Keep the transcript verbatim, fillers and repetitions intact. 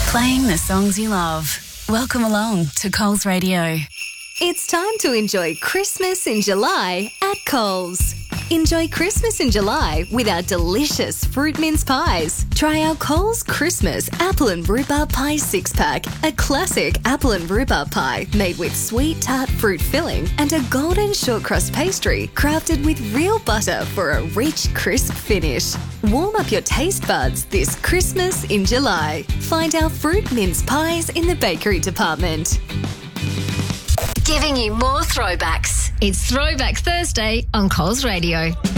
Playing the songs you love. Welcome along to Coles Radio. It's time to enjoy Christmas in July at Coles. Enjoy Christmas in July with our delicious fruit mince pies. Try our Coles Christmas apple and rhubarb pie six-pack, a classic apple and rhubarb pie made with sweet tart fruit filling and a golden short crust pastry crafted with real butter for a rich, crisp finish. Warm up your taste buds this Christmas in July. Find our fruit mince pies in the bakery department. Giving you more throwbacks. It's Throwback Thursday on Coles Radio.